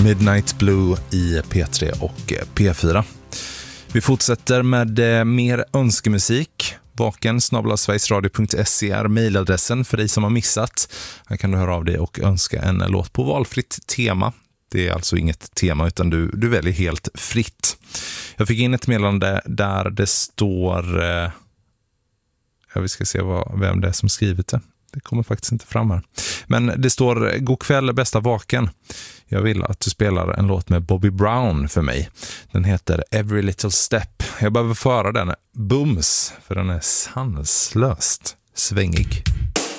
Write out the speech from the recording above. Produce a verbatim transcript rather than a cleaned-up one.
Midnight Blue i P tre och P fyra. Vi fortsätter med mer önskemusik. Vaken snabel-a sverigesradio punkt se är mejladressen för dig som har missat. Här kan du höra av dig och önska en låt på valfritt tema. Det är alltså inget tema utan du, du väljer helt fritt. Jag fick in ett meddelande där det står... Eh, ja, vi ska se vad, vem det är som skrivit det. Det kommer faktiskt inte fram här. Men det står: god kväll bästa vaken. Jag vill att du spelar en låt med Bobby Brown för mig. Den heter Every Little Step. Jag behöver föra den bums för den är sanslöst svängig.